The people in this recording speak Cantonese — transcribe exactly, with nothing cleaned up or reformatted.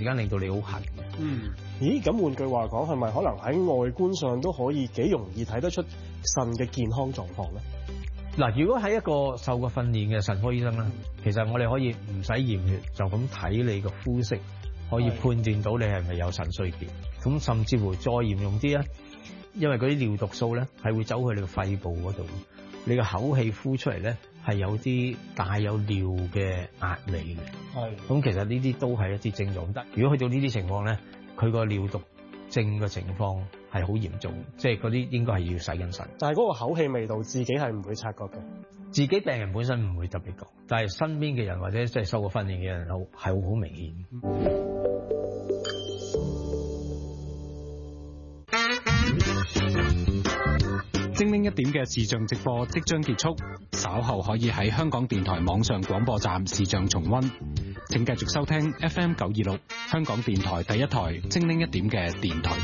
時間令到你好痕。 嗯，咦？咁換句話講，係咪可能喺外觀上都可以幾容易睇得出腎嘅健康狀況咧？ 嗱，如果係一個受過訓練嘅腎科醫生咧，其實我哋可以唔使驗血，就咁睇你個膚色，可以判斷到你係咪有腎衰竭。咁甚至乎再嚴重啲咧，因為嗰啲尿毒素咧係會走去你個肺部嗰度，你個口氣呼出嚟咧係有啲帶有尿嘅壓力嘅。係。咁其實呢啲都係一啲症狀。得如果去到呢啲情況咧，佢個尿毒症嘅情況係好嚴重，即係嗰啲應該係要洗緊腎。 但係嗰個口氣味道自己係唔會察覺嘅， 自己病人本身唔會特別講，但係身邊嘅人或者即係受過訓練嘅人好係好明顯。 精靈一點嘅視像直播即將結束，稍後可以喺香港電台網上廣播站視像重溫。請繼續收聽 F M 九二六香港電台第一台精靈一點嘅電台。